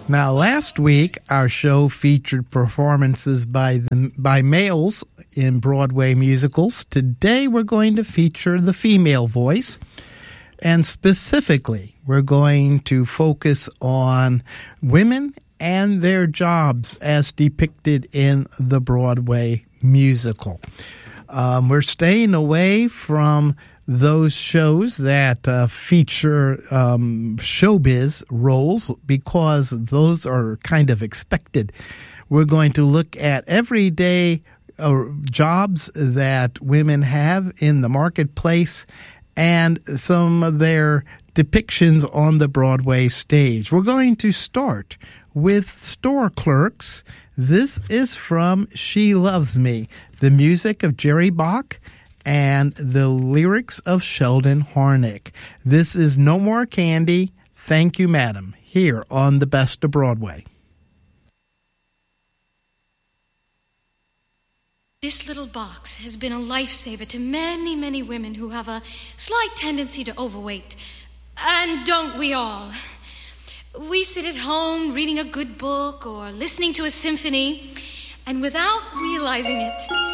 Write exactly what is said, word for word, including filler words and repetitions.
Now, last week, our show featured performances by the, by males in Broadway musicals. Today, we're going to feature the female voice. And specifically, we're going to focus on women and their jobs as depicted in the Broadway musical. Um, we're staying away from those shows that uh, feature um, showbiz roles because those are kind of expected. We're going to look at everyday uh, jobs that women have in the marketplace and some of their depictions on the Broadway stage. We're going to start with store clerks. This is from She Loves Me, the music of Jerry Bach and the lyrics of Sheldon Harnick. This is No More Candy, Thank You, Madam, here on The Best of Broadway. This little box has been a lifesaver to many, many women who have a slight tendency to overweight. And don't we all? We sit at home reading a good book or listening to a symphony, and without realizing it,